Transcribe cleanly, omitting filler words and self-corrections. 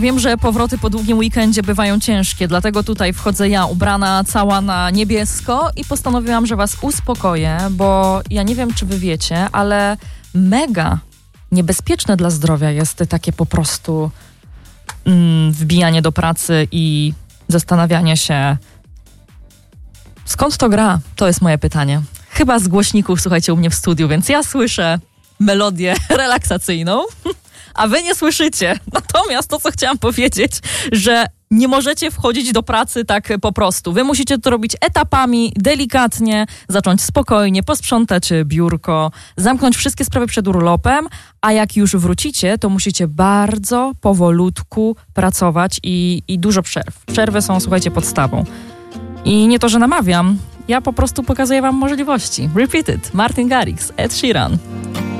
Wiem, że powroty po długim weekendzie bywają ciężkie, dlatego tutaj wchodzę ja, ubrana cała na niebiesko i postanowiłam, że was uspokoję, bo ja nie wiem, czy wy wiecie, ale mega niebezpieczne dla zdrowia jest takie po prostu wbijanie do pracy i zastanawianie się, skąd to gra? To jest moje pytanie. Chyba z głośników, słuchajcie, u mnie w studiu, więc ja słyszę melodię relaksacyjną, a wy nie słyszycie. Natomiast to, co chciałam powiedzieć, że nie możecie wchodzić do pracy tak po prostu. Wy musicie to robić etapami, delikatnie, zacząć spokojnie, posprzątać biurko, zamknąć wszystkie sprawy przed urlopem, a jak już wrócicie, to musicie bardzo powolutku pracować i dużo przerw. Przerwy są, słuchajcie, podstawą. I nie to, że namawiam, ja po prostu pokazuję wam możliwości. Repeat it. Martin Garrix, Ed Sheeran.